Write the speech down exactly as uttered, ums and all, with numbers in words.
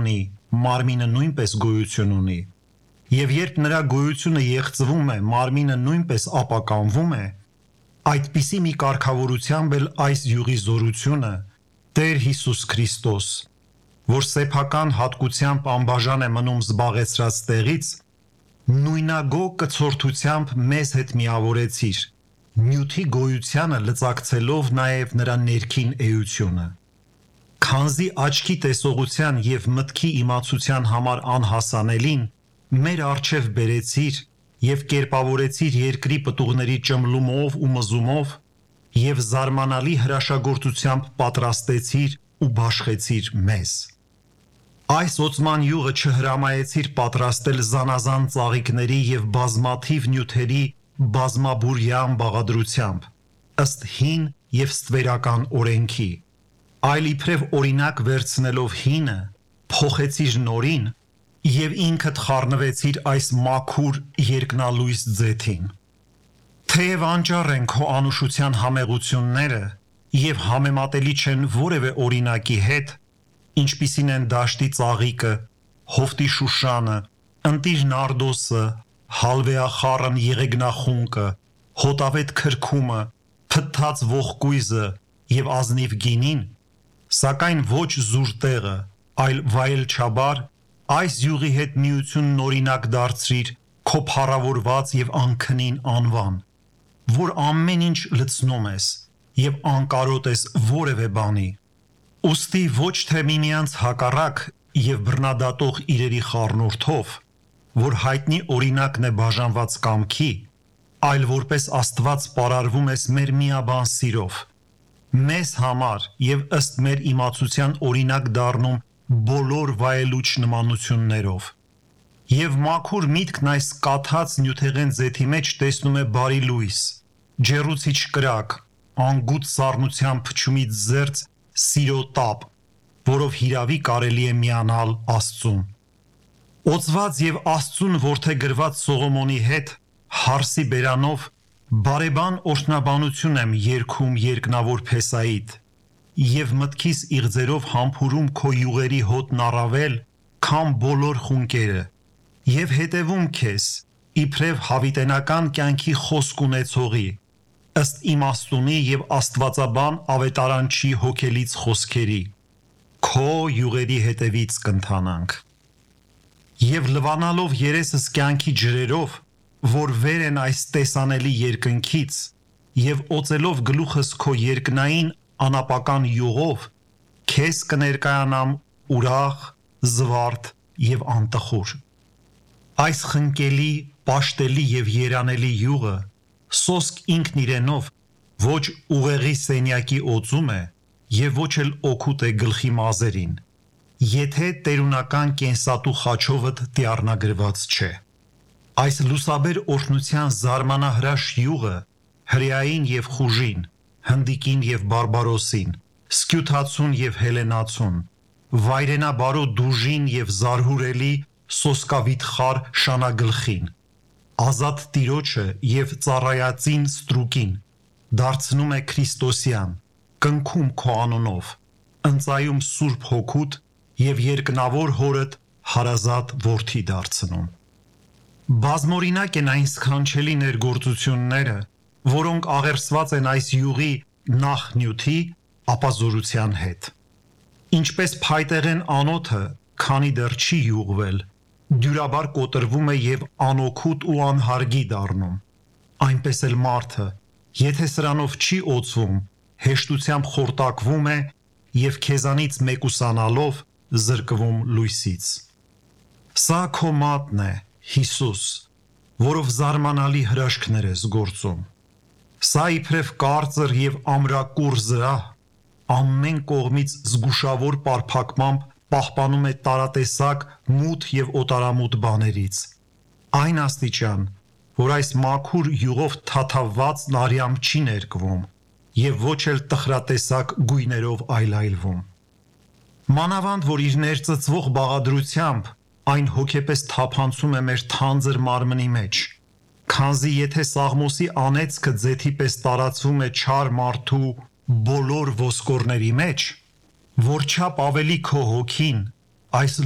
ունի, մարմինը նույնպես գոյություն ունի։ Եվ երբ նրա գոյությունը եղծվում է, մարմինը նույնպես ապականվում է, այդպիսի մի կարգավորությամբ էլ այս յուղի զորությունը Տեր Հիսուս Քրիստոս, որ սեփական հատկությամբ անբաժան է մնում զբաղեցրած տեղից, նույնագո կցորդությամբ մեզ հետ միավորեցիր, նյութի գոյությանը լծակցելով նաև նրա ներքին էությունը։ Քանզի աչքի տեսողության և մտքի իմացության համար անհասանելին մեր առջև բերեցիր և կերպավորեցիր երկրի պտուղների ճմլումով ու մզումով և զարմանալի հրաշագործությամբ պատրաստեցիր ու բաշխեցիր մեզ։ Այս օծման յուղը չհրամայեցիր պատրաստել զանազան ծաղիկների և բազմաթիվ նյութերի բազմաբուրյան բաղադրությամբ, ըստ հին և ստվերական օրենքի, այլ իբրև օրինակ վերցնելով հինը, փոխեցիր նորին և ինքդ խառնվեցիր այս մաքուր երկնալույս ձեթին։ Թեև անճառ են քո անուշության համեղությունները և համեմատելի չեն որևէ օրինակի հետ, ինչպիսին են դաշտի ծաղիկը, հովտի շուշանը, ընտիր նարդոսը, հալվեախառն եղեգնախունկը, հոտավետ քրքումը, փթթած ողկույզը և ազնիվ գինին, սակայն ոչ զուր տեղը, այլ վայելչաբար այս յուղի հետ միությունն օրինակ դարձրիր քո փառավորված և անքնին անվան, որ ամեն ինչ լցնում ես և անկարոտ ես որևէ բանի, ուստի ոչ թե միմյանց հակառակ և բռնադատող իրերի խառնուրդով, որ հայտնի օրինակն է բաժանված կամքի, այլ որպես Աստված պարարվում ես մեր միաբան սիրով, մեզ համար և ըստ մեր իմացության օրինակ դառնում բոլոր վայելուչ նմանություններով։ Եվ մաքուր միտքն այս կաթած նյութեղեն ձեթի մեջ տեսնում է բարի լույս, ջեռուցիչ կրակ, անգութ սառնության փչումից զերծ սիրո տապ, որով հիրավի կարելի է միանալ Աստծուն։ Օծված և Աստծուն որդեգրված Սողոմոնի հետ հարսի բերանով բարեբան օրհնաբանություն եմ երգում երկնավոր Փեսայիդ և մտքիս իղձերով համբուրում քո յուղերի հոտն առավել, քան բոլոր խունկերը և հետևում քեզ, իբրև հավիտենական կյանքի խոսք ունեցողի, ըստ իմաստունի և աստվածաբան ավետարանչի հոգելից խոսքերի, քո յուղերի հետևից կընթանանք։ Եվ լվանալով երեսս կյանքի ջրերով, որ վեր են այս տեսանելի երկնքից, և օծելով գլուխս քո երկնային անապական յուղով, քեզ կներկայանամ ուրախ, զվարթ և անտխուր։ Այս խնկելի, պաշտելի և երանելի յուղը սոսկ ինքն իրենով ոչ ուղեղի սենյակի օծում է և ոչ էլ օգուտ է գլխի մազերին, եթե տերունական կենսատու խաչովդ տիառնագրված չէ։ Այս լուսաբեր օրհնության զարմանահրաշ յուղը հրեային և խուժին, հնդիկին և բարբարոսին, սկյութացուն և հելենացուն, վայրենաբարո դուժին և զարհուրելի սոսկավիթխար շանագլխին, ազատ տիրոջը և ծառայածին ստրուկին դարձնում է քրիստոսյան, կնքում քո անունով, ընծայում Սուրբ Հոգուդ և երկնավոր Հորդ հարազատ որդի դարձնում։ Բազմօրինակ են այն սքանչելի ներգործությունները, որոնք աղերսված են այս յուղի նախնյութի, ապա զորության հետ։ Ինչպես փայտեղեն անոթը, քանի դեռ չի յուղվել, դյուրաբար կոտրվում է և անօգուտ ու անհարգի դառնում, այնպես էլ մարդը, եթե սրանով չի օծվում, հեշտությամբ խորտակվում է և քեզանից մեկուսանալով զրկվում լույսից։ Սա քո մատն է, Հիսուս, որով զարմանալի հրաշքներ ես գործում։ Սա իբրև կարծր և ամրակուռ զրահ, ամեն կողմից զգուշավոր պարփակմամբ պահպանում է տարատեսակ մութ և օտարամութ բաներից, այն աստիճան, որ այս մաքուր յուղով թաթավվածն արյամբ չի ներկվում և ոչ էլ տխրատեսակ գույներով այլայլվում։ Մանավանդ որ իր ներծծվող բաղադրությամբ այն հոգեպես թափանցում է մեր թանձր մարմնի մեջ, քանզի եթե Սաղմոսի անեծքը ձեթի պես տարածվում է չար մարդու բոլոր ոսկորների մեջ, որչափ ավելի քո հոգին այս